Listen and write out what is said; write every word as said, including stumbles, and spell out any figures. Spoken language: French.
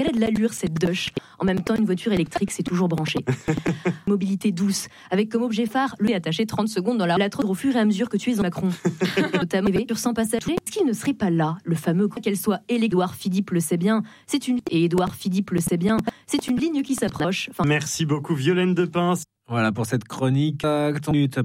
Elle a de l'allure, cette Dush. En même temps, une voiture électrique, c'est toujours branché. Mobilité douce, avec comme objet phare, le attaché trente secondes dans la latrode au fur et à mesure que tu es en Macron. Notamment sur cent passagers. Est-ce qu'il ne serait pas là, le fameux quoi qu'elle soit Édouard Philippe le sait bien. C'est une et Édouard Philippe le sait bien. C'est une ligne qui s'approche. Enfin... Merci beaucoup Violaine Depin. Voilà pour cette chronique.